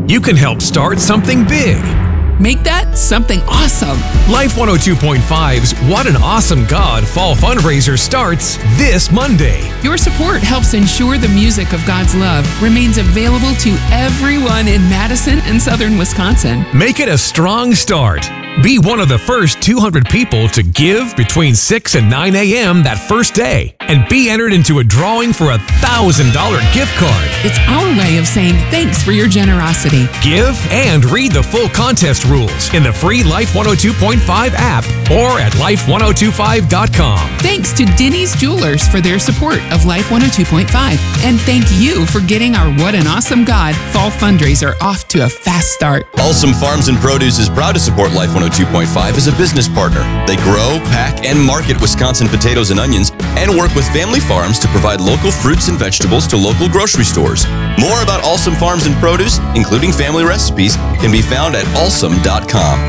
you can help start something big. Make that something awesome. Life 102.5's What an Awesome God Fall Fundraiser starts this Monday. Your support helps ensure the music of God's love remains available to everyone in Madison and southern Wisconsin. Make it a strong start. Be one of the first 200 people to give between 6 and 9 a.m. that first day and be entered into a drawing for a $1,000 gift card. It's our way of saying thanks for your generosity. Give and read the full contest rules in the free Life 102.5 app or at life1025.com. Thanks to Denny's Jewelers for their support of Life 102.5. And thank you for getting our What an Awesome God Fall Fundraiser off to a fast start. Awesome Farms and Produce is proud to support Life 102.5 as a business partner. They grow, pack, and market Wisconsin potatoes and onions and work with family farms to provide local fruits and vegetables to local grocery stores. More about Awesome Farms and Produce, including family recipes, can be found at awesome.com.